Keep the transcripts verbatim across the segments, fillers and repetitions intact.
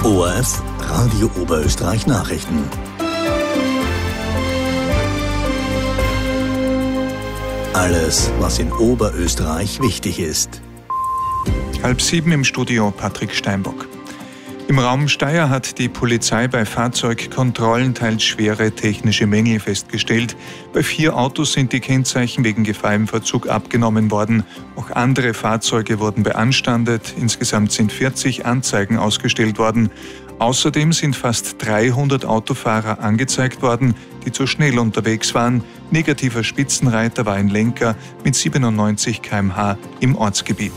O R F Radio Oberösterreich Nachrichten. Alles, was in Oberösterreich wichtig ist. Halb sieben im Studio Patrick Steinbock. Im Raum Steyr hat die Polizei bei Fahrzeugkontrollen teils schwere technische Mängel festgestellt. Bei vier Autos sind die Kennzeichen wegen Gefahr im Verzug abgenommen worden. Auch andere Fahrzeuge wurden beanstandet. Insgesamt sind vierzig Anzeigen ausgestellt worden. Außerdem sind fast dreihundert Autofahrer angezeigt worden, die zu schnell unterwegs waren. Negativer Spitzenreiter war ein Lenker mit siebenundneunzig Kilometer pro Stunde im Ortsgebiet.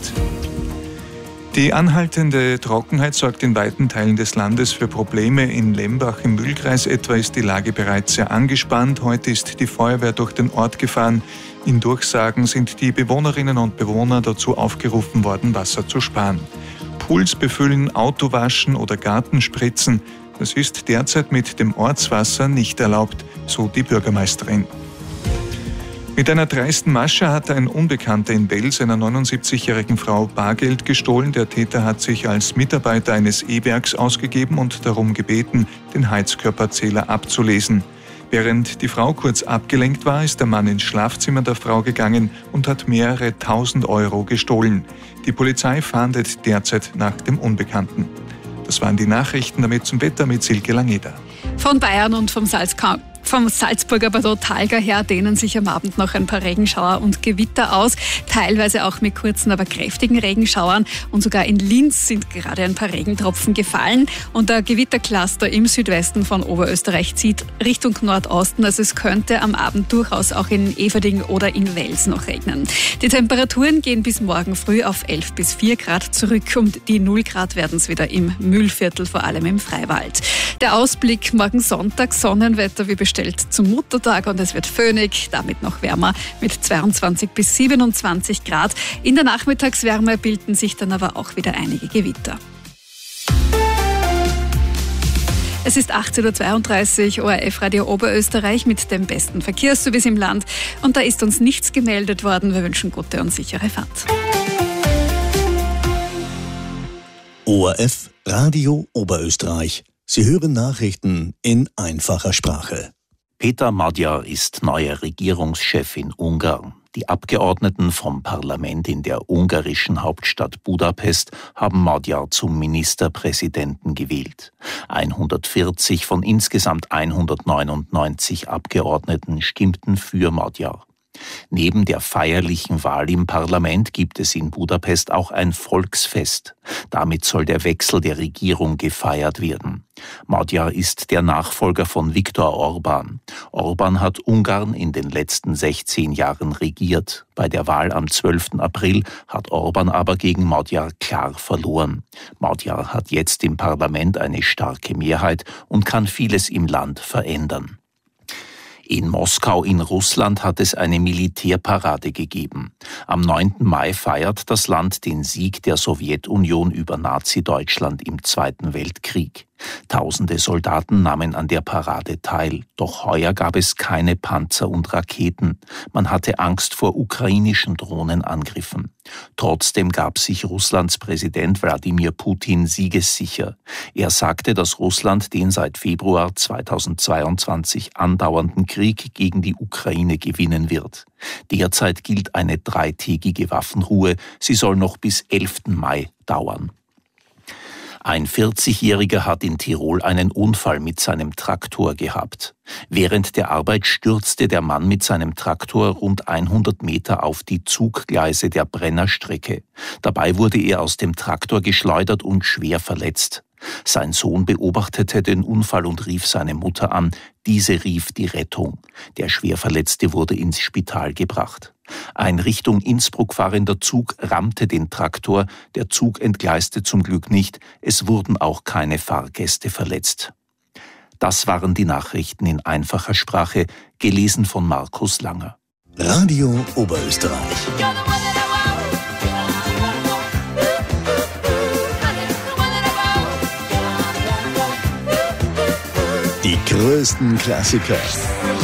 Die anhaltende Trockenheit sorgt in weiten Teilen des Landes für Probleme. In Lembach im Mühlkreis etwa ist die Lage bereits sehr angespannt. Heute ist die Feuerwehr durch den Ort gefahren. In Durchsagen sind die Bewohnerinnen und Bewohner dazu aufgerufen worden, Wasser zu sparen. Pools befüllen, Auto waschen oder Garten spritzen. Das ist derzeit mit dem Ortswasser nicht erlaubt, so die Bürgermeisterin. Mit einer dreisten Masche hat ein Unbekannter in Wels einer neunundsiebzigjährigen Frau Bargeld gestohlen. Der Täter hat sich als Mitarbeiter eines E-Werks ausgegeben und darum gebeten, den Heizkörperzähler abzulesen. Während die Frau kurz abgelenkt war, ist der Mann ins Schlafzimmer der Frau gegangen und hat mehrere tausend Euro gestohlen. Die Polizei fahndet derzeit nach dem Unbekannten. Das waren die Nachrichten, damit zum Wetter mit Silke Langeder. Von Bayern und vom Salzkammer. Vom Salzburger Plateau Talger her dehnen sich am Abend noch ein paar Regenschauer und Gewitter aus, teilweise auch mit kurzen, aber kräftigen Regenschauern. Und sogar in Linz sind gerade ein paar Regentropfen gefallen. Und der Gewittercluster im Südwesten von Oberösterreich zieht Richtung Nordosten. Also es könnte am Abend durchaus auch in Everding oder in Wels noch regnen. Die Temperaturen gehen bis morgen früh auf elf bis vier Grad zurück. Und die null Grad werden es wieder im Mühlviertel, vor allem im Freiwald. Der Ausblick morgen Sonntag, Sonnenwetter wie bestellt zum Muttertag und es wird föhnig, damit noch wärmer mit zweiundzwanzig bis siebenundzwanzig Grad. In der Nachmittagswärme bilden sich dann aber auch wieder einige Gewitter. Es ist achtzehn Uhr zweiunddreißig, O R F Radio Oberösterreich mit dem besten Verkehrsservice im Land. Und da ist uns nichts gemeldet worden. Wir wünschen gute und sichere Fahrt. O R F Radio Oberösterreich. Sie hören Nachrichten in einfacher Sprache. Peter Magyar ist neuer Regierungschef in Ungarn. Die Abgeordneten vom Parlament in der ungarischen Hauptstadt Budapest haben Magyar zum Ministerpräsidenten gewählt. hundertvierzig von insgesamt hundertneunundneunzig Abgeordneten stimmten für Magyar. Neben der feierlichen Wahl im Parlament gibt es in Budapest auch ein Volksfest. Damit soll der Wechsel der Regierung gefeiert werden. Magyar ist der Nachfolger von Viktor Orbán. Orbán hat Ungarn in den letzten sechzehn Jahren regiert. Bei der Wahl am zwölften April hat Orbán aber gegen Magyar klar verloren. Magyar hat jetzt im Parlament eine starke Mehrheit und kann vieles im Land verändern. In Moskau in Russland hat es eine Militärparade gegeben. Am neunten Mai feiert das Land den Sieg der Sowjetunion über Nazi-Deutschland im Zweiten Weltkrieg. Tausende Soldaten nahmen an der Parade teil. Doch heuer gab es keine Panzer und Raketen. Man hatte Angst vor ukrainischen Drohnenangriffen. Trotzdem gab sich Russlands Präsident Wladimir Putin siegessicher. Er sagte, dass Russland den seit Februar zweitausendzweiundzwanzig andauernden Krieg gegen die Ukraine gewinnen wird. Derzeit gilt eine dreitägige Waffenruhe. Sie soll noch bis elften Mai dauern. Ein vierzigjähriger hat in Tirol einen Unfall mit seinem Traktor gehabt. Während der Arbeit stürzte der Mann mit seinem Traktor rund hundert Meter auf die Zuggleise der Brennerstrecke. Dabei wurde er aus dem Traktor geschleudert und schwer verletzt. Sein Sohn beobachtete den Unfall und rief seine Mutter an. Diese rief die Rettung. Der Schwerverletzte wurde ins Spital gebracht. Ein Richtung Innsbruck fahrender Zug rammte den Traktor. Der Zug entgleiste zum Glück nicht. Es wurden auch keine Fahrgäste verletzt. Das waren die Nachrichten in einfacher Sprache, gelesen von Markus Langer. Radio Oberösterreich. Die größten Klassiker